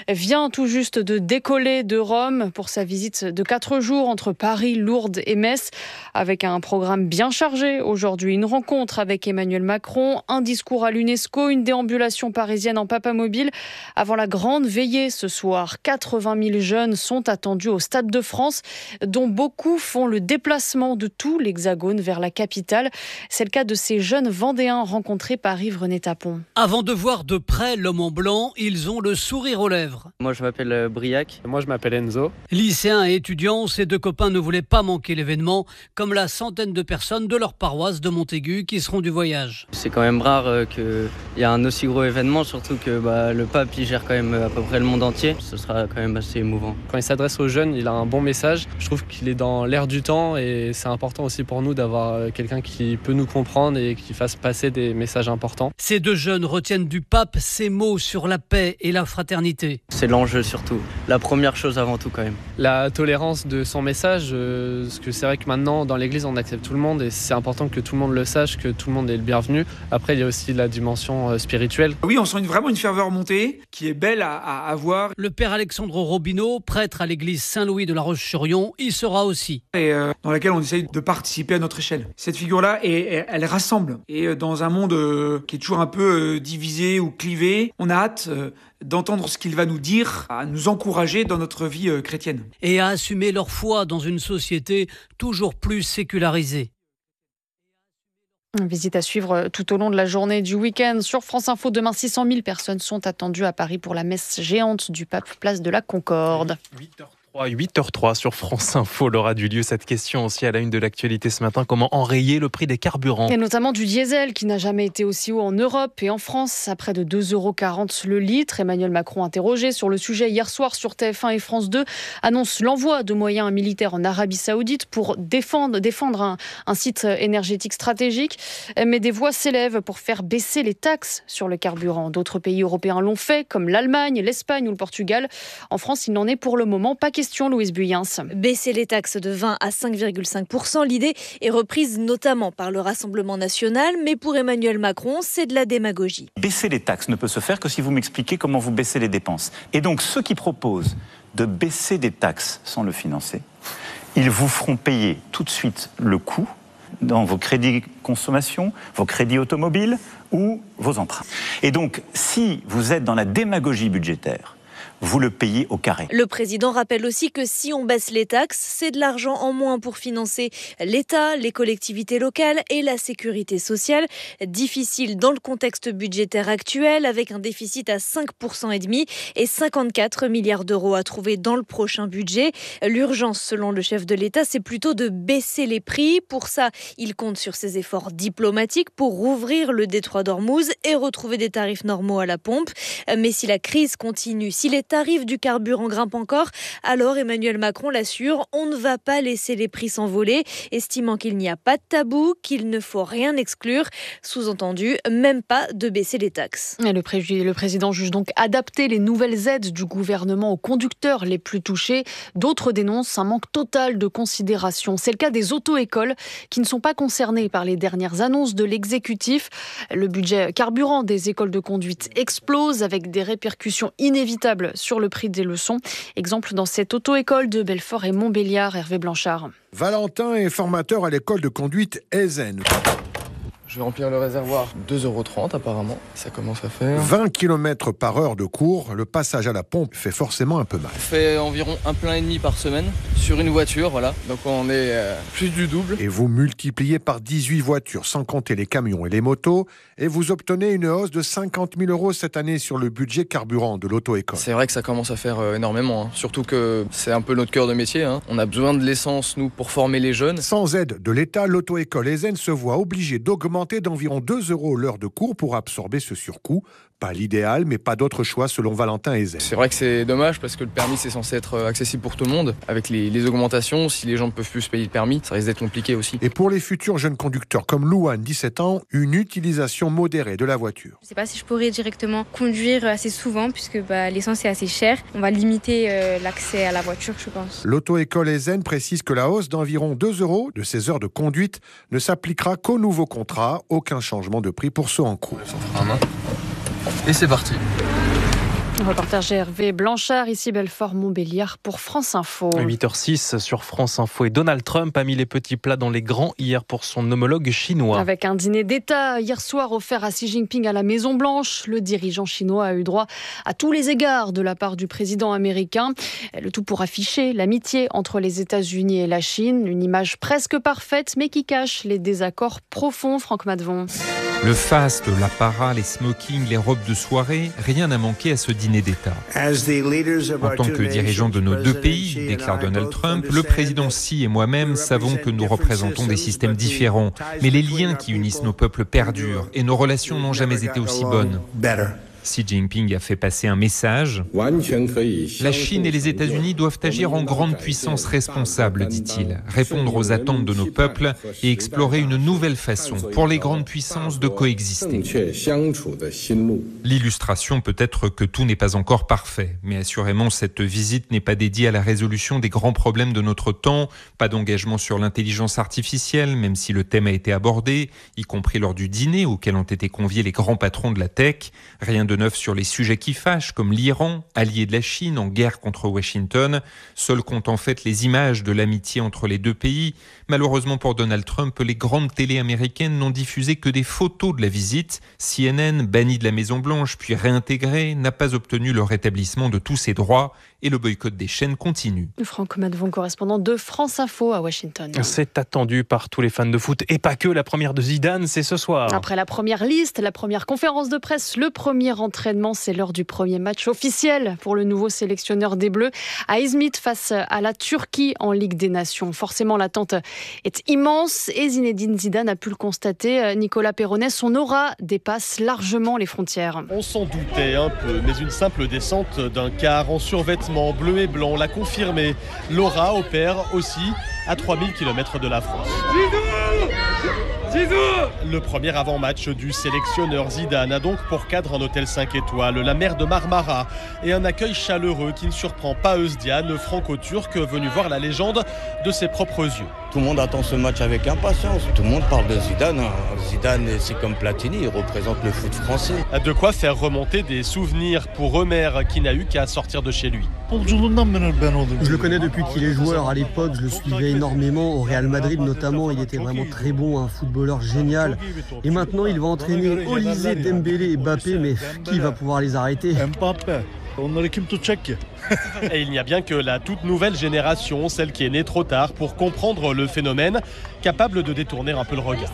vient tout juste de décoller de Rome pour sa visite de 4 jours entre Paris, Lourdes et Metz, avec un programme bien chargé aujourd'hui. Une rencontre avec Emmanuel Macron, un discours à l'UNESCO, une déambulation parisienne en papamobile avant la grande veillée ce soir. 80 000 jeunes sont attendus au Stade de France, dont beaucoup font le déplacement de tout l'Hexagone vers la capitale. C'est le cas de ces jeunes Vendéens rencontrés par Yves-René Tapon. Avant de voir de près l'homme en blanc, ils ont le sourire aux lèvres. Moi je m'appelle Briac. Moi je m'appelle Enzo. Lycéens et étudiants, ces deux copains ne voulaient pas manquer l'événement, comme la centaine de personnes de leur paroisse de Montaigu qui seront du voyage. C'est quand même rare qu'il y ait un aussi gros événement, surtout que le pape il gère quand même à peu près le monde entier. Ce sera quand même assez émouvant. Quand il s'adresse aux jeunes, il a un bon message. Je trouve qu'il est dans l'air du temps et c'est important aussi pour nous d'avoir quelqu'un qui peut nous comprendre et qui fasse passer des messages importants. Ces deux jeunes retiennent du pape ces mots sur la paix et la fraternité. C'est l'enjeu surtout, la première chose avant tout quand même. La tolérance de son message, parce que c'est vrai que maintenant dans l'église on accepte tout le monde et c'est important que tout le monde le sache, que tout le monde est le bienvenu. Après il y a aussi la dimension spirituelle. Oui, on sent vraiment une ferveur montée qui est belle à voir. Le père Alexandre Robineau, prêtre à l'église Saint-Louis de la Roche-sur-Yon, y sera aussi. Et dans laquelle on essaye de participer à notre échelle. Cette figure-là, elle rassemble. Et dans un monde qui est toujours un peu divisé ou clivé, on a hâte d'entendre ce qu'il va nous dire, à nous encourager dans notre vie chrétienne. Et à assumer leur foi dans une société toujours plus sécularisée. Une visite à suivre tout au long de la journée du week-end. Sur France Info, demain, 600 000 personnes sont attendues à Paris pour la messe géante du pape, place de la Concorde. 8h03 sur France Info, Laura Dulieu. Cette question aussi à la une de l'actualité ce matin, comment enrayer le prix des carburants ? Et notamment du diesel qui n'a jamais été aussi haut en Europe et en France, à près de 2,40 € le litre. Emmanuel Macron, interrogé sur le sujet hier soir sur TF1 et France 2, annonce l'envoi de moyens militaires en Arabie Saoudite pour défendre un site énergétique stratégique. Mais des voix s'élèvent pour faire baisser les taxes sur le carburant. D'autres pays européens l'ont fait, comme l'Allemagne, l'Espagne ou le Portugal. En France, il n'en est pour le moment pas question. Louise Buyens. Baisser les taxes de 20 à 5,5%, l'idée est reprise notamment par le Rassemblement national, mais pour Emmanuel Macron, c'est de la démagogie. Baisser les taxes ne peut se faire que si vous m'expliquez comment vous baissez les dépenses. Et donc ceux qui proposent de baisser des taxes sans le financer, ils vous feront payer tout de suite le coût dans vos crédits consommation, vos crédits automobiles ou vos emprunts. Et donc, si vous êtes dans la démagogie budgétaire, vous le payez au carré. Le président rappelle aussi que si on baisse les taxes, c'est de l'argent en moins pour financer l'État, les collectivités locales et la sécurité sociale. Difficile dans le contexte budgétaire actuel, avec un déficit à 5,5% et 54 milliards d'euros à trouver dans le prochain budget. L'urgence, selon le chef de l'État, c'est plutôt de baisser les prix. Pour ça, il compte sur ses efforts diplomatiques pour rouvrir le détroit d'Ormuz et retrouver des tarifs normaux à la pompe. Mais si la crise continue, si les tarifs du carburant grimpent encore, alors Emmanuel Macron l'assure, on ne va pas laisser les prix s'envoler, estimant qu'il n'y a pas de tabou, qu'il ne faut rien exclure. Sous-entendu, même pas de baisser les taxes. Et le président juge donc adapter les nouvelles aides du gouvernement aux conducteurs les plus touchés. D'autres dénoncent un manque total de considération. C'est le cas des auto-écoles qui ne sont pas concernées par les dernières annonces de l'exécutif. Le budget carburant des écoles de conduite explose avec des répercussions inévitables sur le prix des leçons. Exemple dans cette auto-école de Belfort et Montbéliard, Hervé Blanchard. Valentin est formateur à l'école de conduite Ezen. Je vais remplir le réservoir, 2,30 € apparemment, ça commence à faire. 20 km par heure de cours, le passage à la pompe fait forcément un peu mal. On fait environ un plein et demi par semaine sur une voiture, voilà. Donc on est plus du double. Et vous multipliez par 18 voitures, sans compter les camions et les motos, et vous obtenez une hausse de 50 000 € cette année sur le budget carburant de l'auto-école. C'est vrai que ça commence à faire énormément, surtout que c'est un peu notre cœur de métier. On a besoin de l'essence, nous, pour former les jeunes. Sans aide de l'État, l'auto-école Ezen se voit obligée d'augmenter d'environ 2 € l'heure de cours pour absorber ce surcoût. Pas l'idéal, mais pas d'autre choix selon Valentin Ezen. C'est vrai que c'est dommage parce que le permis c'est censé être accessible pour tout le monde. Avec les augmentations, si les gens ne peuvent plus se payer le permis, ça risque d'être compliqué aussi. Et pour les futurs jeunes conducteurs comme Louane, 17 ans, une utilisation modérée de la voiture. Je ne sais pas si je pourrais directement conduire assez souvent puisque l'essence est assez chère. On va limiter l'accès à la voiture, je pense. L'auto-école Ezen précise que la hausse d'environ 2 € de ces heures de conduite ne s'appliquera qu'au nouveau contrat. Aucun changement de prix pour ceux en cours. Et c'est parti. Reportage Hervé Blanchard, ici Belfort-Montbéliard pour France Info. 8h06 sur France Info. Et Donald Trump a mis les petits plats dans les grands hier pour son homologue chinois. Avec un dîner d'État hier soir offert à Xi Jinping à la Maison-Blanche, le dirigeant chinois a eu droit à tous les égards de la part du président américain. Le tout pour afficher l'amitié entre les États-Unis et la Chine. Une image presque parfaite, mais qui cache les désaccords profonds. Franck Madvon. Le faste, l'apparat, les smokings, les robes de soirée, rien n'a manqué à ce dîner d'État. En tant que dirigeants de nos deux pays, déclare Donald Trump, le président Xi et moi-même savons que nous représentons des systèmes différents, mais les liens qui unissent nos peuples perdurent et nos relations n'ont jamais été aussi bonnes. Xi Jinping a fait passer un message. La Chine et les États-Unis doivent agir en grande puissance responsable, dit-il, répondre aux attentes de nos peuples et explorer une nouvelle façon pour les grandes puissances de coexister. L'illustration peut être que tout n'est pas encore parfait, mais assurément cette visite n'est pas dédiée à la résolution des grands problèmes de notre temps, pas d'engagement sur l'intelligence artificielle, même si le thème a été abordé, y compris lors du dîner auquel ont été conviés les grands patrons de la tech, rien de neuf sur les sujets qui fâchent, comme l'Iran, allié de la Chine en guerre contre Washington. Seul compte en fait les images de l'amitié entre les deux pays. Malheureusement pour Donald Trump, les grandes télés américaines n'ont diffusé que des photos de la visite. CNN, banni de la Maison-Blanche puis réintégré, n'a pas obtenu le rétablissement de tous ses droits et le boycott des chaînes continue. Franck Madvon, correspondant de France Info à Washington. C'est attendu par tous les fans de foot et pas que. La première de Zidane, c'est ce soir. Après la première liste, la première conférence de presse, le premier entraînement, c'est l'heure du premier match officiel pour le nouveau sélectionneur des Bleus à Izmit face à la Turquie en Ligue des Nations. Forcément, l'attente est immense et Zinedine Zidane a pu le constater. Nicolas Péronnet, son aura dépasse largement les frontières. On s'en doutait un peu, mais une simple descente d'un car en survêtement bleu et blanc l'a confirmé. L'aura opère aussi à 3000 km de la France. Le premier avant-match du sélectionneur Zidane a donc pour cadre un hôtel 5 étoiles, la mer de Marmara et un accueil chaleureux qui ne surprend pas Özcan, franco-turc venu voir la légende de ses propres yeux. Tout le monde attend ce match avec impatience. Tout le monde parle de Zidane. Zidane, c'est comme Platini, il représente le foot français. De quoi faire remonter des souvenirs pour Ömer qui n'a eu qu'à sortir de chez lui. Je le connais depuis qu'il est joueur. À l'époque, je le suivais énormément. Au Real Madrid notamment, il était vraiment très bon, un footballeur génial. Et maintenant, il va entraîner Olysée, Dembélé et Mbappé, mais qui va pouvoir les arrêter ? Et il n'y a bien que la toute nouvelle génération, celle qui est née trop tard pour comprendre le phénomène, capable de détourner un peu le regard.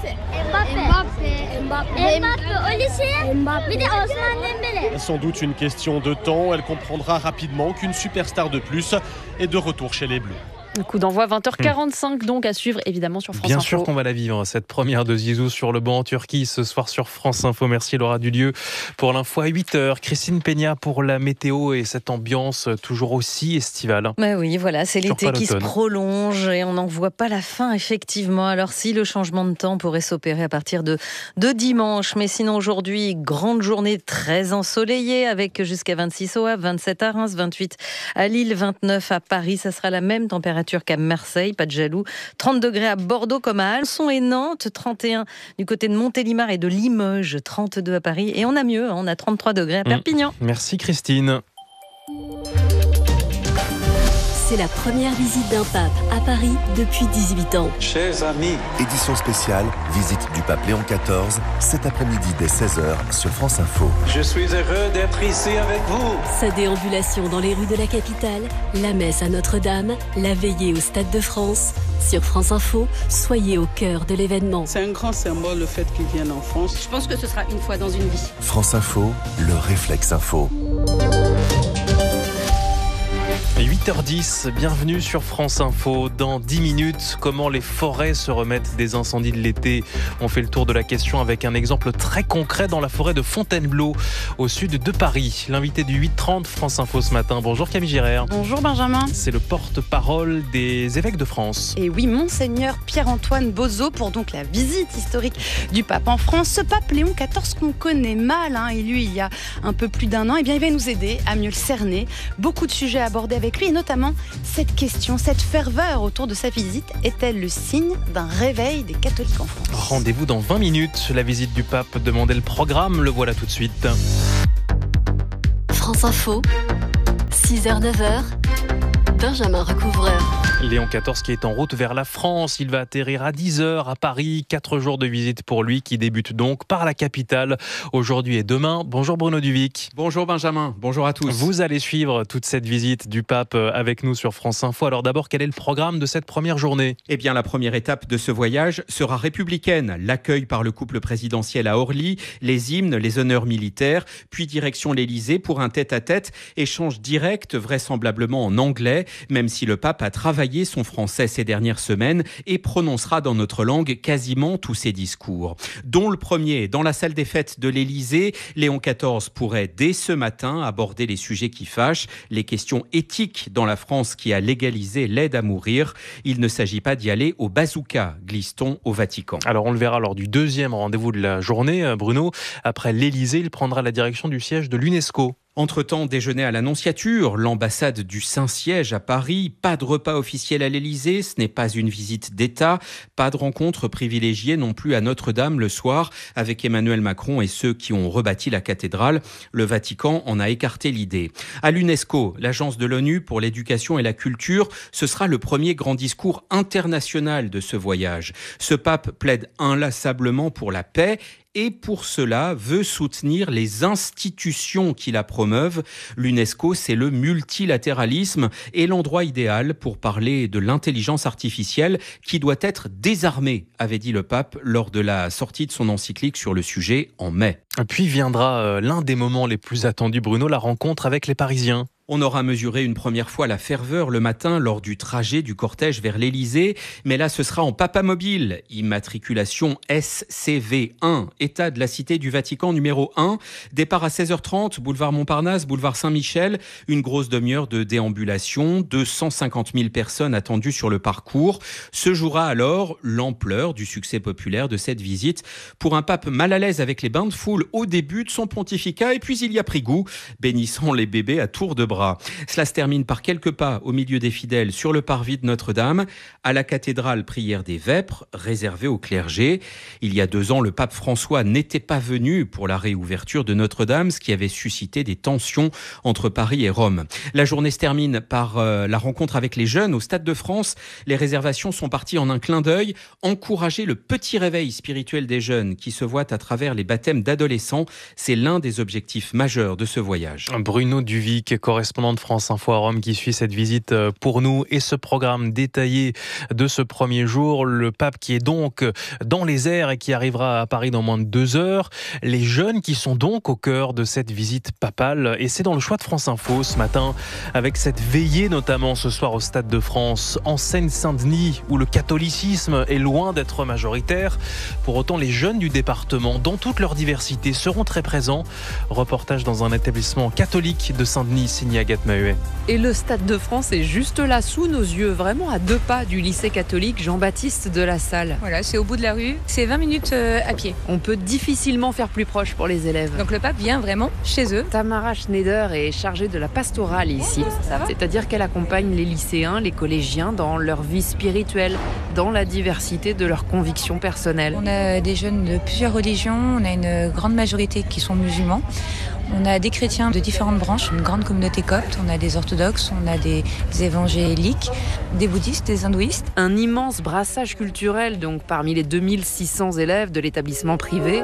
Sans doute une question de temps, elle comprendra rapidement qu'une superstar de plus est de retour chez les Bleus. Un coup d'envoi 20h45 donc à suivre évidemment sur France Bien Info. sûr qu'on va la vivre, cette première de Zizou sur le banc en Turquie ce soir sur France Info. Merci Laura Dulieu pour l'info à 8h. Christine Peña pour la météo et cette ambiance toujours aussi estivale. Bah oui, voilà, c'est l'été qui se prolonge et on n'en voit pas la fin effectivement. Alors si le changement de temps pourrait s'opérer à partir de dimanche, mais sinon aujourd'hui, grande journée très ensoleillée avec jusqu'à 26 au Havre, 27 à Reims, 28 à Lille, 29 à Paris. Ça sera la même température qu'à Marseille, pas de jaloux. 30 degrés à Bordeaux comme à Alçon et Nantes, 31 du côté de Montélimar et de Limoges, 32 à Paris. Et on a mieux, on a 33 degrés à Perpignan. Merci Christine. C'est la première visite d'un pape à Paris depuis 18 ans. Chers amis, édition spéciale, visite du pape Léon XIV, cet après-midi dès 16h sur France Info. Je suis heureux d'être ici avec vous. Sa déambulation dans les rues de la capitale, la messe à Notre-Dame, la veillée au Stade de France. Sur France Info, soyez au cœur de l'événement. C'est un grand symbole le fait qu'il vienne en France. Je pense que ce sera une fois dans une vie. France Info, le réflexe info. 8h10, bienvenue sur France Info. Dans 10 minutes, comment les forêts se remettent des incendies de l'été. On fait le tour de la question avec un exemple très concret dans la forêt de Fontainebleau, au sud de Paris. L'invité du 8h30 France Info ce matin. Bonjour Camille Girard. Bonjour Benjamin. C'est le porte-parole des évêques de France. Et oui, Monseigneur Pierre-Antoine Bozo pour donc la visite historique du pape en France. Ce pape Léon XIV qu'on connaît mal, élu il y a un peu plus d'un an, il va nous aider à mieux le cerner. Beaucoup de sujets abordés avec lui et notamment cette question, cette ferveur autour de sa visite est-elle le signe d'un réveil des catholiques en France ? Rendez-vous dans 20 minutes. La visite du pape, demandez le programme, le voilà tout de suite. France Info, 6h-9h, Benjamin Recouvreur. Léon XIV qui est en route vers la France. Il va atterrir à 10h à Paris. 4 jours de visite pour lui qui débute donc par la capitale aujourd'hui et demain. Bonjour Bruno Duvic. Bonjour Benjamin, bonjour à tous. Vous allez suivre toute cette visite du pape avec nous sur France Info. Alors d'abord, quel est le programme de cette première journée ? Eh bien, la première étape de ce voyage sera républicaine. L'accueil par le couple présidentiel à Orly, les hymnes, les honneurs militaires, puis direction l'Élysée pour un tête-à-tête, échange direct, vraisemblablement en anglais, même si le pape a travaillé son français ces dernières semaines et prononcera dans notre langue quasiment tous ses discours. Dont le premier, dans la salle des fêtes de l'Élysée, Léon XIV pourrait dès ce matin aborder les sujets qui fâchent, les questions éthiques dans la France qui a légalisé l'aide à mourir. Il ne s'agit pas d'y aller au bazooka, glisse-t-on au Vatican. Alors on le verra lors du deuxième rendez-vous de la journée, Bruno. Après l'Élysée, il prendra la direction du siège de l'UNESCO. Entre-temps, déjeuner à l'Annonciature, l'ambassade du Saint-Siège à Paris, pas de repas officiel à l'Élysée, ce n'est pas une visite d'État, pas de rencontre privilégiée non plus à Notre-Dame le soir avec Emmanuel Macron et ceux qui ont rebâti la cathédrale. Le Vatican en a écarté l'idée. À l'UNESCO, l'agence de l'ONU pour l'éducation et la culture, ce sera le premier grand discours international de ce voyage. Ce pape plaide inlassablement pour la paix et pour cela veut soutenir les institutions qui la promeuvent. L'UNESCO, c'est le multilatéralisme et l'endroit idéal pour parler de l'intelligence artificielle qui doit être désarmée, avait dit le pape lors de la sortie de son encyclique sur le sujet en mai. Puis viendra l'un des moments les plus attendus, Bruno, la rencontre avec les Parisiens. On aura mesuré une première fois la ferveur le matin lors du trajet du cortège vers l'Élysée, mais là ce sera en papamobile, immatriculation SCV1, état de la Cité du Vatican numéro 1, départ à 16h30, boulevard Montparnasse, boulevard Saint-Michel, une grosse demi-heure de déambulation, 250 000 personnes attendues sur le parcours. Se jouera alors l'ampleur du succès populaire de cette visite pour un pape mal à l'aise avec les bains de foule au début de son pontificat et puis il y a pris goût, bénissant les bébés à tour de bras. Cela se termine par quelques pas au milieu des fidèles sur le parvis de Notre-Dame, à la cathédrale Prière des Vêpres, réservée au clergé. Il y a 2 ans, le pape François n'était pas venu pour la réouverture de Notre-Dame, ce qui avait suscité des tensions entre Paris et Rome. La journée se termine par la rencontre avec les jeunes au Stade de France. Les réservations sont parties en un clin d'œil. Encourager le petit réveil spirituel des jeunes qui se voient à travers les baptêmes d'adolescents, c'est l'un des objectifs majeurs de ce voyage. Bruno Duvic, correspondant de France Info à Rome qui suit cette visite pour nous et ce programme détaillé de ce premier jour. Le pape qui est donc dans les airs et qui arrivera à Paris dans moins de 2 heures. Les jeunes qui sont donc au cœur de cette visite papale et c'est dans le choix de France Info ce matin avec cette veillée notamment ce soir au Stade de France en Seine-Saint-Denis où le catholicisme est loin d'être majoritaire. Pour autant, les jeunes du département dans toute leur diversité seront très présents. Reportage dans un établissement catholique de Saint-Denis signé Agathe Mahuet. Et le Stade de France est juste là, sous nos yeux, vraiment à 2 pas du lycée catholique Jean-Baptiste de la Salle. Voilà, c'est au bout de la rue, c'est 20 minutes à pied. On peut difficilement faire plus proche pour les élèves. Donc le pape vient vraiment chez eux. Tamara Schneider est chargée de la pastorale ici. C'est-à-dire qu'elle accompagne les lycéens, les collégiens dans leur vie spirituelle, dans la diversité de leurs convictions personnelles. On a des jeunes de plusieurs religions, on a une grande majorité qui sont musulmans. On a des chrétiens de différentes branches, une grande communauté copte, on a des orthodoxes, on a des évangéliques, des bouddhistes, des hindouistes. Un immense brassage culturel donc parmi les 2600 élèves de l'établissement privé.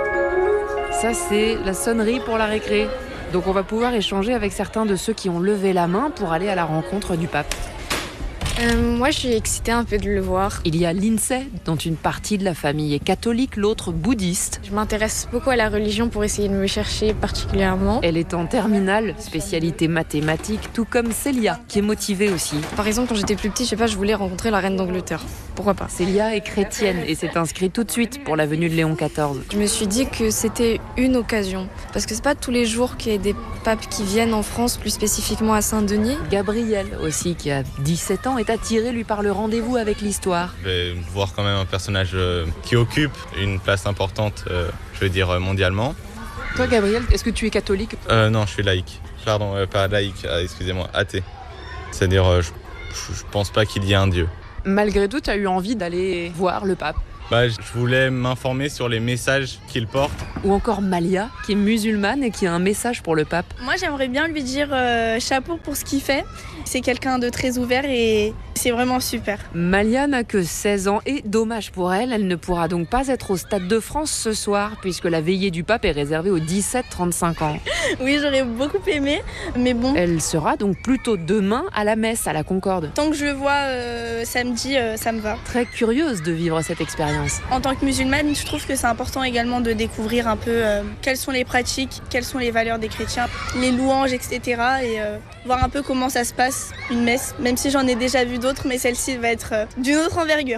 Ça c'est la sonnerie pour la récré. Donc on va pouvoir échanger avec certains de ceux qui ont levé la main pour aller à la rencontre du pape. Moi, je suis excitée un peu de le voir. Il y a Lindsay, dont une partie de la famille est catholique, l'autre bouddhiste. Je m'intéresse beaucoup à la religion pour essayer de me chercher particulièrement. Elle est en terminale, spécialité mathématiques, tout comme Célia, qui est motivée aussi. Par exemple, quand j'étais plus petite, je voulais rencontrer la reine d'Angleterre. Pourquoi pas ? Célia est chrétienne et s'est inscrite tout de suite pour la venue de Léon XIV. Je me suis dit que c'était une occasion. Parce que c'est pas tous les jours qu'il y a des papes qui viennent en France, plus spécifiquement à Saint-Denis. Gabriel aussi, qui a 17 ans, est attiré lui par le rendez-vous avec l'histoire. Je vais voir quand même un personnage qui occupe une place importante, mondialement. Toi, Gabriel, est-ce que tu es catholique ? Non, je suis laïque. Pardon, pas laïque, excusez-moi, athée. C'est-à-dire, je pense pas qu'il y ait un Dieu. Malgré tout, tu as eu envie d'aller voir le pape ? Je voulais m'informer sur les messages qu'il porte. Ou encore Malia, qui est musulmane et qui a un message pour le pape. Moi, j'aimerais bien lui dire chapeau pour ce qu'il fait. C'est quelqu'un de très ouvert et c'est vraiment super. Malia n'a que 16 ans et dommage pour elle, elle ne pourra donc pas être au Stade de France ce soir puisque la veillée du pape est réservée aux 17-35 ans. Oui, j'aurais beaucoup aimé, mais bon. Elle sera donc plutôt demain à la messe à la Concorde. Tant que je le vois samedi, ça me va. Très curieuse de vivre cette expérience. En tant que musulmane, je trouve que c'est important également de découvrir un peu quelles sont les pratiques, quelles sont les valeurs des chrétiens, les louanges, etc. Et voir un peu comment ça se passe, une messe, même si j'en ai déjà vu d'autres, mais celle-ci va être d'une autre envergure.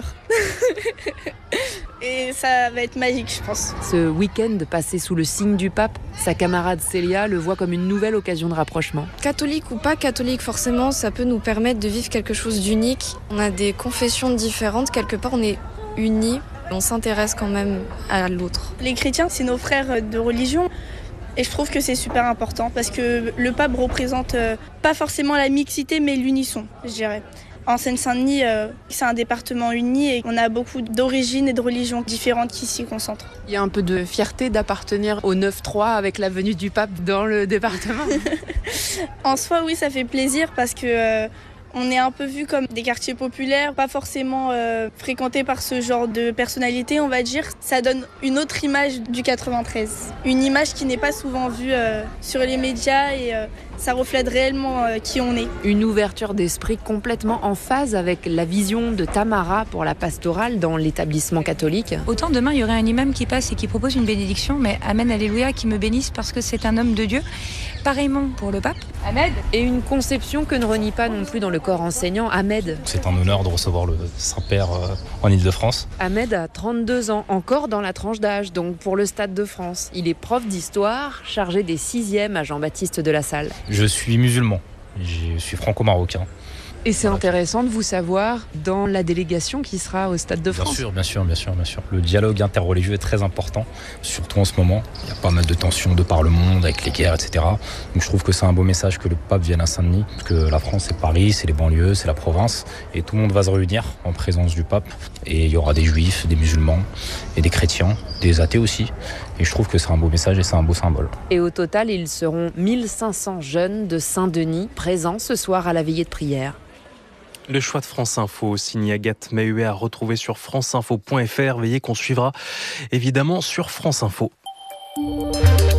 Et ça va être magique, je pense. Ce week-end passé sous le signe du pape, sa camarade Célia le voit comme une nouvelle occasion de rapprochement. Catholique ou pas catholique, forcément, ça peut nous permettre de vivre quelque chose d'unique. On a des confessions différentes, quelque part on est unis, on s'intéresse quand même à l'autre. Les chrétiens, c'est nos frères de religion. Et je trouve que c'est super important parce que le pape représente pas forcément la mixité, mais l'unisson, je dirais. En Seine-Saint-Denis, c'est un département uni et on a beaucoup d'origines et de religions différentes qui s'y concentrent. Il y a un peu de fierté d'appartenir au 9-3 avec la venue du pape dans le département. En soi, oui, ça fait plaisir parce que on est un peu vu comme des quartiers populaires, pas forcément fréquentés par ce genre de personnalité, on va dire. Ça donne une autre image du 93. Une image qui n'est pas souvent vue sur les médias et ça reflète réellement qui on est. Une ouverture d'esprit complètement en phase avec la vision de Tamara pour la pastorale dans l'établissement catholique. Autant demain, il y aurait un imam qui passe et qui propose une bénédiction, mais Amen, Alléluia, qui me bénisse parce que c'est un homme de Dieu. Pareillement pour le pape. Ahmed. Et une conception que ne renie pas non plus dans le corps enseignant, Ahmed. C'est un honneur de recevoir le Saint-Père en Île-de-France. Ahmed a 32 ans, encore dans la tranche d'âge, donc pour le Stade de France. Il est prof d'histoire, chargé des 6e à Jean-Baptiste de la Salle. Je suis musulman, je suis franco-marocain. Et c'est intéressant de vous savoir dans la délégation qui sera au Stade de France. Bien sûr. Le dialogue interreligieux est très important, surtout en ce moment. Il y a pas mal de tensions de par le monde avec les guerres, etc. Donc je trouve que c'est un beau message que le pape vienne à Saint-Denis, parce que la France, c'est Paris, c'est les banlieues, c'est la province, et tout le monde va se réunir en présence du pape. Et il y aura des juifs, des musulmans, et des chrétiens, des athées aussi. Et je trouve que c'est un beau message et c'est un beau symbole. Et au total, ils seront 1500 jeunes de Saint-Denis présents ce soir à la veillée de prière. Le choix de France Info, signé Agathe Mahuet, à retrouver sur franceinfo.fr. Veillez qu'on suivra évidemment sur France Info. Vos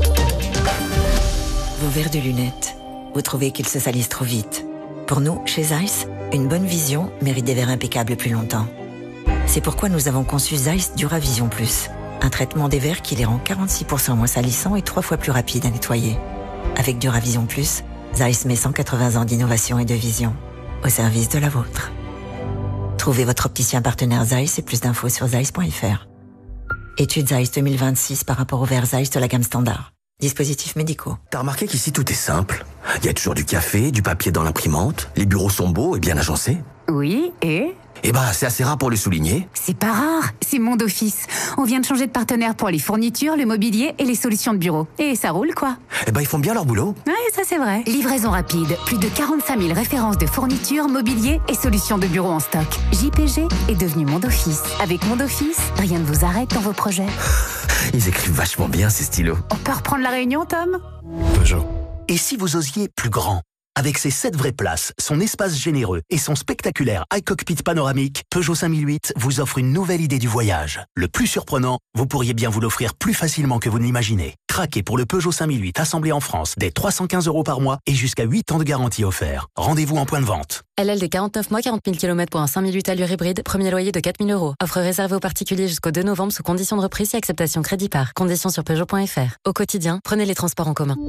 verres de lunettes, vous trouvez qu'ils se salissent trop vite. Pour nous, chez Zeiss, une bonne vision mérite des verres impeccables plus longtemps. C'est pourquoi nous avons conçu Zeiss Duravision Plus, un traitement des verres qui les rend 46% moins salissants et 3 fois plus rapides à nettoyer. Avec Duravision Plus, Zeiss met 180 ans d'innovation et de vision au service de la vôtre. Trouvez votre opticien partenaire Zeiss et plus d'infos sur zeiss.fr. Étude Zeiss 2026 par rapport aux verres Zeiss de la gamme standard. Dispositifs médicaux. T'as remarqué qu'ici tout est simple? Il y a toujours du café, du papier dans l'imprimante, les bureaux sont beaux et bien agencés. Oui, et Eh ben, c'est assez rare pour le souligner. c'est pas rare, c'est Monde Office. On vient de changer de partenaire pour les fournitures, le mobilier et les solutions de bureau. Et ça roule, quoi. Eh ben, ils font bien leur boulot. Ouais, ça c'est vrai. Livraison rapide, plus de 45 000 références de fournitures, mobilier et solutions de bureau en stock. JPG est devenu Monde Office. Avec Monde Office, rien ne vous arrête dans vos projets. Ils écrivent vachement bien, ces stylos. On peut reprendre la réunion, Tom ? Peugeot. Et si vous osiez plus grand? Avec ses 7 vraies places, son espace généreux et son spectaculaire iCockpit panoramique, Peugeot 5008 vous offre une nouvelle idée du voyage. Le plus surprenant, vous pourriez bien vous l'offrir plus facilement que vous ne l'imaginez. Craquez pour le Peugeot 5008 assemblé en France dès 315 € par mois et jusqu'à 8 ans de garantie offert. Rendez-vous en point de vente. LLD 49 mois, 40 000 km pour un 5008 allure hybride, premier loyer de 4 000 €. Offre réservée aux particuliers jusqu'au 2 novembre sous condition de reprise et acceptation crédit par. Conditions sur Peugeot.fr. Au quotidien, prenez les transports en commun.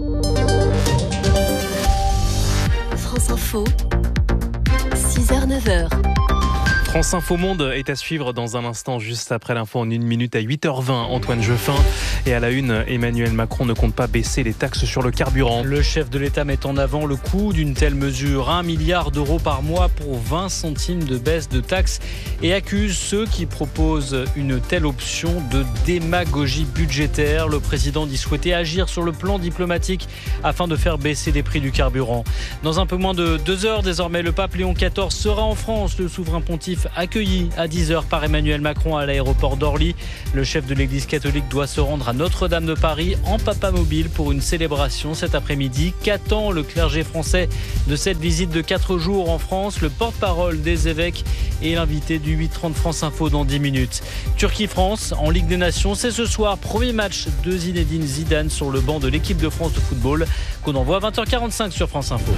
France Info, 6h, 9h. France Info Monde est à suivre dans un instant, juste après l'info en 1 minute à 8h20. Antoine Jeffin. Et à la une, Emmanuel Macron ne compte pas baisser les taxes sur le carburant. Le chef de l'État met en avant le coût d'une telle mesure, 1 milliard d'euros par mois pour 20 centimes de baisse de taxes, et accuse ceux qui proposent une telle option de démagogie budgétaire. Le président dit souhaiter agir sur le plan diplomatique afin de faire baisser les prix du carburant. Dans un peu moins de 2 heures, désormais, le pape Léon XIV sera en France. Le souverain pontife juifs accueillis à 10h par Emmanuel Macron à l'aéroport d'Orly. Le chef de l'église catholique doit se rendre à Notre-Dame de Paris en papamobile pour une célébration cet après-midi. Qu'attend le clergé français de cette visite de 4 jours en France? Le porte-parole des évêques et l'invité du 8h30 France Info dans 10 minutes. Turquie-France en Ligue des Nations, c'est ce soir. Premier match de Zinedine Zidane sur le banc de l'équipe de France de football qu'on envoie à 20h45 sur France Info.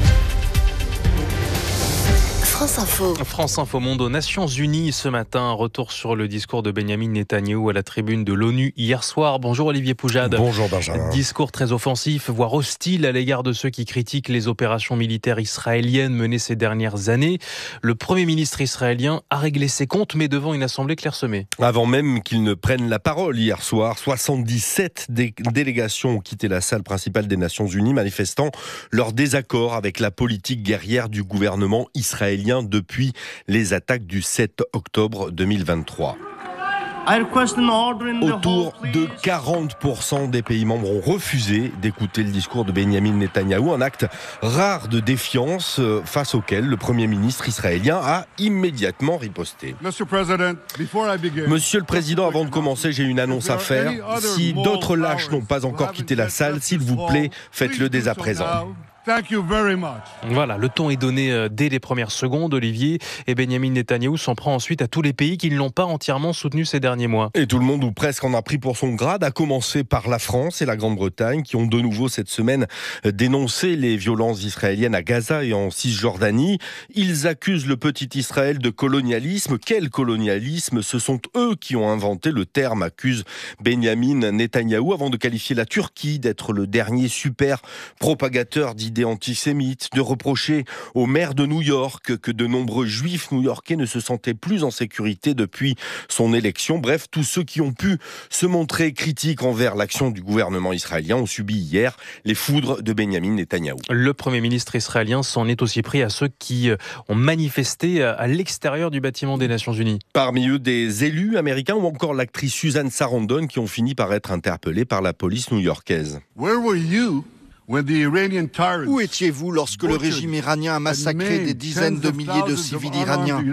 France Info Monde aux Nations Unies ce matin. Un retour sur le discours de Benyamin Netanyahou à la tribune de l'ONU hier soir. Bonjour Olivier Poujade. Bonjour Benjamin. Discours très offensif, voire hostile à l'égard de ceux qui critiquent les opérations militaires israéliennes menées ces dernières années. Le Premier ministre israélien a réglé ses comptes, mais devant une assemblée clairsemée. Avant même qu'il ne prenne la parole hier soir, 77 délégations ont quitté la salle principale des Nations Unies, manifestant leur désaccord avec la politique guerrière du gouvernement israélien depuis les attaques du 7 octobre 2023. Autour de 40% des pays membres ont refusé d'écouter le discours de Benyamin Netanyahou, un acte rare de défiance face auquel le Premier ministre israélien a immédiatement riposté. Monsieur le Président, avant de commencer, j'ai une annonce à faire. Si d'autres lâches n'ont pas encore quitté la salle, s'il vous plaît, faites-le dès à présent. Voilà, le ton est donné dès les premières secondes, Olivier, et Benyamin Netanyahou s'en prend ensuite à tous les pays qui ne l'ont pas entièrement soutenu ces derniers mois. Et tout le monde ou presque en a pris pour son grade, à commencer par la France et la Grande-Bretagne qui ont de nouveau cette semaine dénoncé les violences israéliennes à Gaza et en Cisjordanie. Ils accusent le petit Israël de colonialisme. Quel colonialisme? Ce sont eux qui ont inventé le terme, accuse Benyamin Netanyahou, avant de qualifier la Turquie d'être le dernier super propagateur d'idées antisémites, de reprocher au maire de New York que de nombreux juifs new-yorkais ne se sentaient plus en sécurité depuis son élection. Bref, tous ceux qui ont pu se montrer critiques envers l'action du gouvernement israélien ont subi hier les foudres de Benyamin Netanyahou. Le Premier ministre israélien s'en est aussi pris à ceux qui ont manifesté à l'extérieur du bâtiment des Nations Unies. Parmi eux, des élus américains ou encore l'actrice Susan Sarandon qui ont fini par être interpellés par la police new-yorkaise. Où étiez-vous lorsque le régime iranien a massacré des dizaines de milliers de civils iraniens?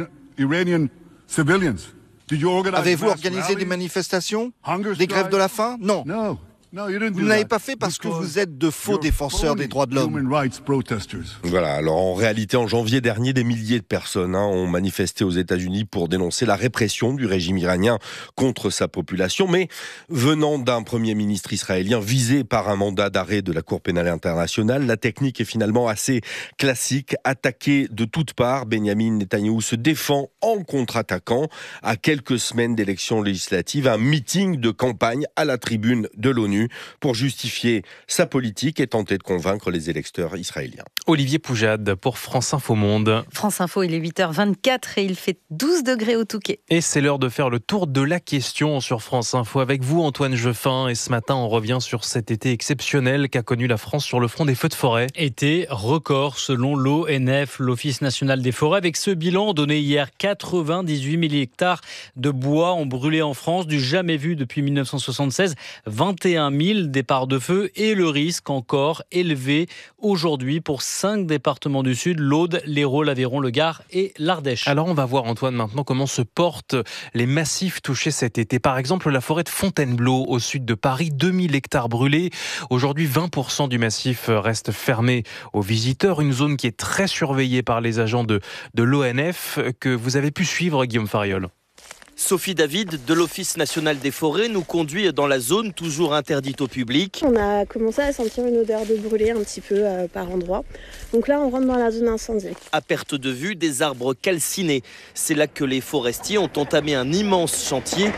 Avez-vous organisé des manifestations? Des grèves de la faim? Non. Vous ne l'avez pas fait parce que vous êtes de faux défenseurs des droits de l'homme. Voilà, alors en réalité, en janvier dernier, des milliers de personnes ont manifesté aux États-Unis pour dénoncer la répression du régime iranien contre sa population. Mais venant d'un Premier ministre israélien visé par un mandat d'arrêt de la Cour pénale internationale, la technique est finalement assez classique. Attaqué de toutes parts, Benyamin Netanyahou se défend en contre-attaquant. À quelques semaines d'élections législatives, un meeting de campagne à la tribune de l'ONU pour justifier sa politique et tenter de convaincre les électeurs israéliens. Olivier Poujade pour France Info Monde. France Info, il est 8h24 et il fait 12 degrés au Touquet. Et c'est l'heure de faire le tour de la question sur France Info avec vous, Antoine Jeffin. Et ce matin, on revient sur cet été exceptionnel qu'a connu la France sur le front des feux de forêt. Été record selon l'ONF, l'Office national des forêts. Avec ce bilan donné hier, 98 000 hectares de bois ont brûlé en France, du jamais vu depuis 1976. 21 000 départs de feu et le risque encore élevé aujourd'hui pour 5 départements du Sud, l'Aude, l'Hérault, l'Aveyron, le Gard et l'Ardèche. Alors on va voir, Antoine, maintenant comment se portent les massifs touchés cet été. Par exemple, la forêt de Fontainebleau au sud de Paris, 2000 hectares brûlés. Aujourd'hui, 20% du massif reste fermé aux visiteurs. Une zone qui est très surveillée par les agents de l'ONF que vous avez pu suivre, Guillaume Fariol. Sophie David de l'Office national des forêts nous conduit dans la zone toujours interdite au public. On a commencé à sentir une odeur de brûlé un petit peu par endroit. Donc là, on rentre dans la zone incendie. À perte de vue, des arbres calcinés. C'est là que les forestiers ont entamé un immense chantier.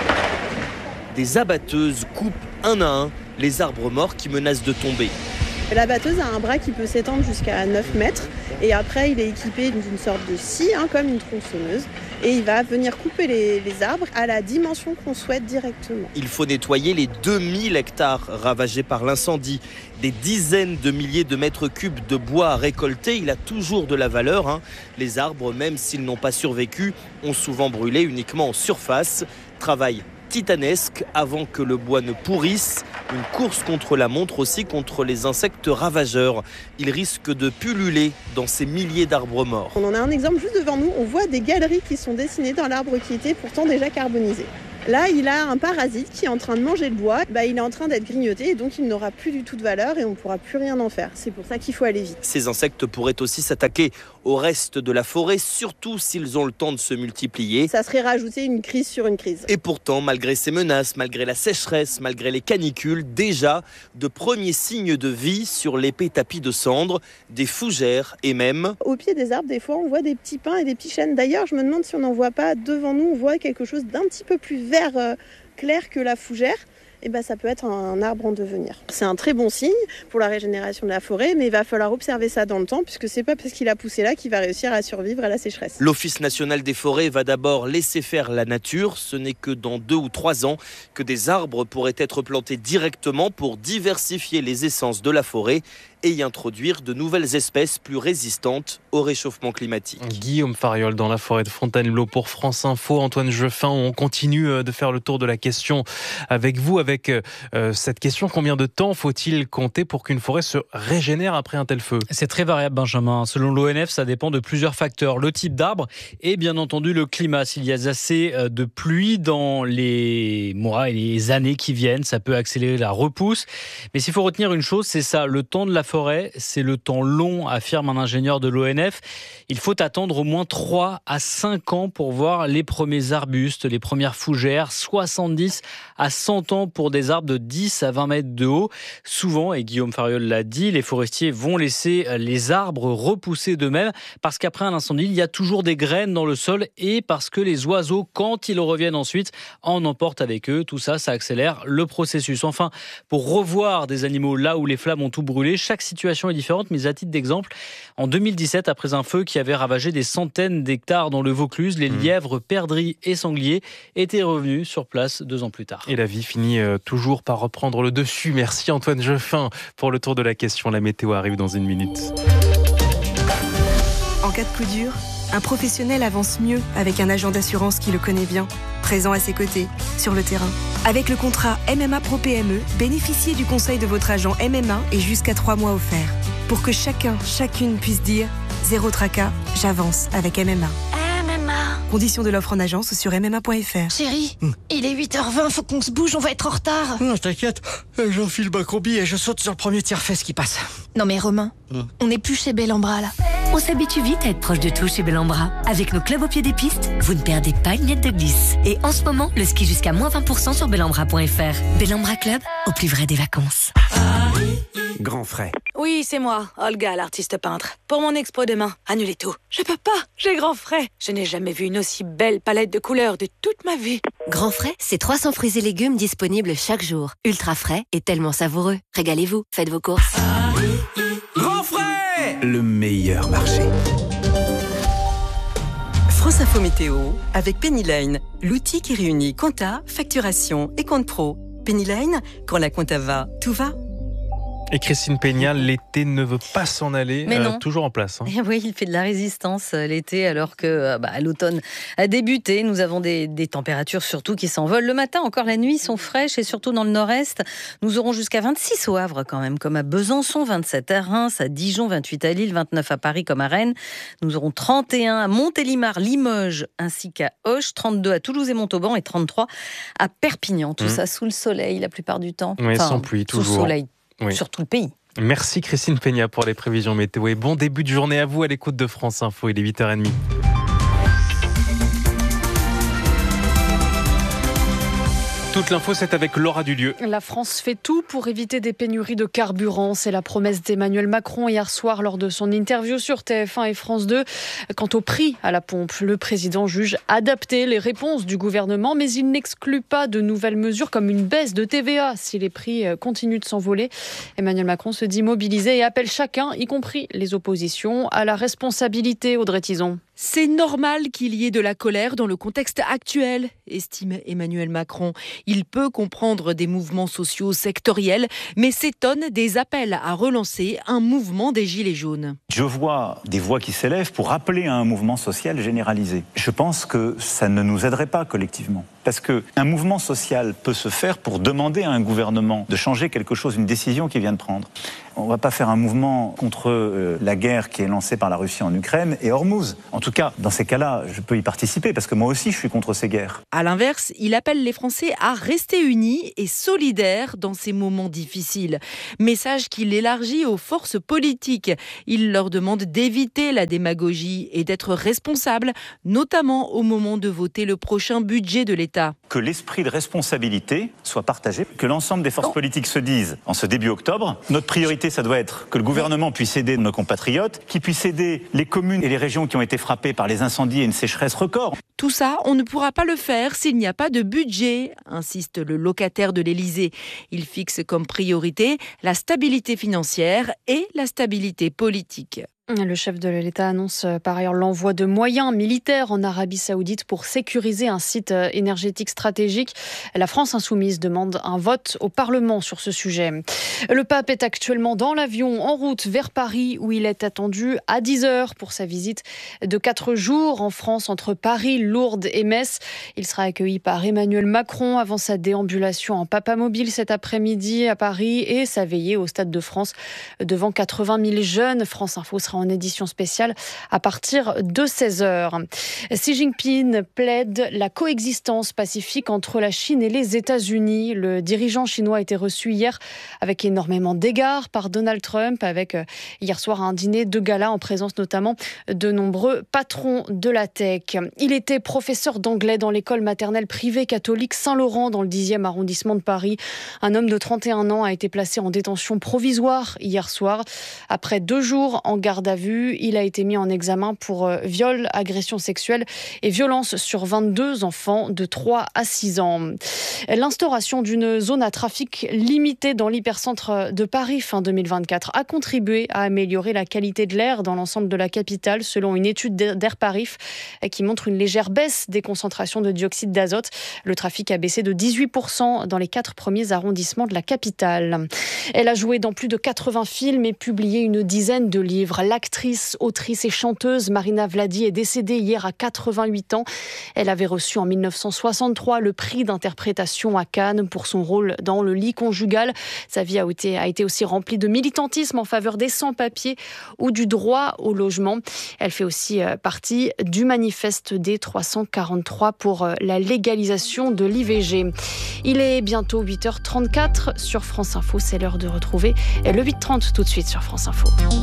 Des abatteuses coupent un à un les arbres morts qui menacent de tomber. La batteuse a un bras qui peut s'étendre jusqu'à 9 mètres et après il est équipé d'une sorte de scie, comme une tronçonneuse, et il va venir couper les arbres à la dimension qu'on souhaite directement. Il faut nettoyer les 2000 hectares ravagés par l'incendie. Des dizaines de milliers de mètres cubes de bois à récolter, il a toujours de la valeur. Les arbres, même s'ils n'ont pas survécu, ont souvent brûlé uniquement en surface. Travail titanesque avant que le bois ne pourrisse. Une course contre la montre aussi contre les insectes ravageurs. Ils risquent de pulluler dans ces milliers d'arbres morts. On en a un exemple juste devant nous. On voit des galeries qui sont dessinées dans l'arbre qui était pourtant déjà carbonisé. Là, il a un parasite qui est en train de manger le bois. Il est en train d'être grignoté et donc il n'aura plus du tout de valeur et on ne pourra plus rien en faire. C'est pour ça qu'il faut aller vite. Ces insectes pourraient aussi s'attaquer au reste de la forêt, surtout s'ils ont le temps de se multiplier. Ça serait rajouter une crise sur une crise. Et pourtant, malgré ces menaces, malgré la sécheresse, malgré les canicules, déjà de premiers signes de vie sur l'épais tapis de cendres, des fougères et même... Au pied des arbres, des fois, on voit des petits pins et des petits chênes. D'ailleurs, je me demande si on n'en voit pas devant nous, on voit quelque chose d'un petit peu plus vert clair que la fougère. Ça peut être un arbre en devenir. C'est un très bon signe pour la régénération de la forêt, mais il va falloir observer ça dans le temps, puisque c'est pas parce qu'il a poussé là qu'il va réussir à survivre à la sécheresse. L'Office national des forêts va d'abord laisser faire la nature. Ce n'est que dans 2 ou 3 ans que des arbres pourraient être plantés directement pour diversifier les essences de la forêt et y introduire de nouvelles espèces plus résistantes au réchauffement climatique. Guillaume Fariol dans la forêt de Fontainebleau pour France Info. Antoine Jeffin, on continue de faire le tour de la question avec vous, avec cette question: combien de temps faut-il compter pour qu'une forêt se régénère après un tel feu? C'est très variable, Benjamin. Selon l'ONF, ça dépend de plusieurs facteurs. Le type d'arbre et bien entendu le climat. S'il y a assez de pluie dans les mois et les années qui viennent, ça peut accélérer la repousse. Mais s'il faut retenir une chose, c'est ça, le temps de la forêt, c'est le temps long, affirme un ingénieur de l'ONF. Il faut attendre au moins 3 à 5 ans pour voir les premiers arbustes, les premières fougères, 70 à 100 ans pour des arbres de 10 à 20 mètres de haut. Souvent, et Guillaume Fariol l'a dit, les forestiers vont laisser les arbres repousser d'eux-mêmes parce qu'après un incendie, il y a toujours des graines dans le sol et parce que les oiseaux, quand ils reviennent ensuite, en emportent avec eux. Tout ça, ça accélère le processus. Enfin, pour revoir des animaux là où les flammes ont tout brûlé, chaque situation est différente, mais à titre d'exemple, en 2017, après un feu qui avait ravagé des centaines d'hectares dans le Vaucluse, les lièvres, perdrix et sangliers étaient revenus sur place 2 ans plus tard. Et la vie finit toujours par reprendre le dessus. Merci Antoine Jeffin pour le tour de la question. La météo arrive dans 1 minute. En cas de coup dur, un professionnel avance mieux avec un agent d'assurance qui le connaît bien, présent à ses côtés, sur le terrain. Avec le contrat MMA Pro PME, bénéficiez du conseil de votre agent MMA et jusqu'à 3 mois offerts. Pour que chacune puisse dire « Zéro tracas, j'avance avec MMA ». Conditions de l'offre en agence ou sur MMA.fr. Chérie, il est 8h20, faut qu'on se bouge, on va être en retard. Non, t'inquiète, j'enfile ma combi et je saute sur le premier tiers-fesse qui passe. Non mais Romain, on n'est plus chez Bellambra là. On s'habitue vite à être proche de tout chez Bellambra. Avec nos clubs au pied des pistes, vous ne perdez pas une miette de glisse. Et en ce moment, le ski jusqu'à moins 20% sur bellambra.fr. Bellambra Club, au plus vrai des vacances. Grand frais. Oui, c'est moi, Olga, l'artiste peintre. Pour mon expo demain, annulez tout. Je peux pas, j'ai grand frais. Je n'ai jamais vu une aussi belle palette de couleurs de toute ma vie. Grand frais, c'est 300 fruits et légumes disponibles chaque jour. Ultra frais et tellement savoureux. Régalez-vous, faites vos courses. Grand frais, le meilleur marché. France Info Météo avec Pennyline, l'outil qui réunit compta, facturation et compte pro. Pennyline, quand la compta va, tout va. Et Christine Peña, l'été ne veut pas s'en aller, toujours en place. Oui, il fait de la résistance l'été alors que l'automne a débuté. Nous avons des températures surtout qui s'envolent. Le matin, encore la nuit, sont fraîches et surtout dans le nord-est. Nous aurons jusqu'à 26 au Havre quand même, comme à Besançon, 27 à Reims, à Dijon, 28 à Lille, 29 à Paris comme à Rennes. Nous aurons 31 à Montélimar, Limoges ainsi qu'à Auch, 32 à Toulouse et Montauban et 33 à Perpignan. Tout ça sous le soleil la plupart du temps. Oui, sans pluie, toujours. Sous le soleil. Oui. Sur tout le pays. Merci Christine Peña pour les prévisions météo et bon début de journée à vous à l'écoute de France Info. Il est 8h30. Toute l'info, c'est avec Laura Dulieu. La France fait tout pour éviter des pénuries de carburant. C'est la promesse d'Emmanuel Macron hier soir lors de son interview sur TF1 et France 2. Quant au prix à la pompe, le président juge adapter les réponses du gouvernement, mais il n'exclut pas de nouvelles mesures comme une baisse de TVA si les prix continuent de s'envoler. Emmanuel Macron se dit mobilisé et appelle chacun, y compris les oppositions, à la responsabilité. Audrey Tison. C'est normal qu'il y ait de la colère dans le contexte actuel, estime Emmanuel Macron. Il peut comprendre des mouvements sociaux sectoriels, mais s'étonne des appels à relancer un mouvement des Gilets jaunes. Je vois des voix qui s'élèvent pour appeler à un mouvement social généralisé. Je pense que ça ne nous aiderait pas collectivement. Parce qu'un mouvement social peut se faire pour demander à un gouvernement de changer quelque chose, une décision qu'il vient de prendre. On ne va pas faire un mouvement contre la guerre qui est lancée par la Russie en Ukraine et Hormuz. En tout cas, dans ces cas-là, je peux y participer parce que moi aussi, je suis contre ces guerres. À l'inverse, il appelle les Français à rester unis et solidaires dans ces moments difficiles. Message qu'il élargit aux forces politiques. Il leur demande d'éviter la démagogie et d'être responsables, notamment au moment de voter le prochain budget de l'État. Que l'esprit de responsabilité soit partagé, que l'ensemble des forces politiques se disent, en ce début octobre, notre priorité, ça doit être que le gouvernement puisse aider nos compatriotes, qu'il puisse aider les communes et les régions qui ont été frappées par les incendies et une sécheresse record. Tout ça, on ne pourra pas le faire s'il n'y a pas de budget, insiste le locataire de l'Élysée. Il fixe comme priorité la stabilité financière et la stabilité politique. Le chef de l'État annonce par ailleurs l'envoi de moyens militaires en Arabie Saoudite pour sécuriser un site énergétique stratégique. La France insoumise demande un vote au Parlement sur ce sujet. Le pape est actuellement dans l'avion en route vers Paris où il est attendu à 10h pour sa visite de 4 jours en France entre Paris, Lourdes et Metz. Il sera accueilli par Emmanuel Macron avant sa déambulation en papamobile cet après-midi à Paris et sa veillée au Stade de France devant 80 000 jeunes. France Info sera en édition spéciale à partir de 16h. Xi Jinping plaide la coexistence pacifique entre la Chine et les États-Unis. Le dirigeant chinois a été reçu hier avec énormément d'égards par Donald Trump, avec hier soir un dîner de gala en présence notamment de nombreux patrons de la tech. Il était professeur d'anglais dans l'école maternelle privée catholique Saint-Laurent dans le 10e arrondissement de Paris. Un homme de 31 ans a été placé en détention provisoire hier soir. Après 2 jours en garde à vue, il a été mis en examen pour viol, agression sexuelle et violence sur 22 enfants de 3 à 6 ans. L'instauration d'une zone à trafic limité dans l'hypercentre de Paris fin 2024 a contribué à améliorer la qualité de l'air dans l'ensemble de la capitale, selon une étude d'Airparif qui montre une légère baisse des concentrations de dioxyde d'azote. Le trafic a baissé de 18% dans les 4 premiers arrondissements de la capitale. Elle a joué dans plus de 80 films et publié une dizaine de livres. L'actrice, autrice et chanteuse Marina Vladi est décédée hier à 88 ans. Elle avait reçu en 1963 le prix d'interprétation à Cannes pour son rôle dans Le lit conjugal. Sa vie a été aussi remplie de militantisme en faveur des sans-papiers ou du droit au logement. Elle fait aussi partie du manifeste des 343 pour la légalisation de l'IVG. Il est bientôt 8h34 sur France Info. C'est l'heure de retrouver le 8h30 tout de suite sur France Info.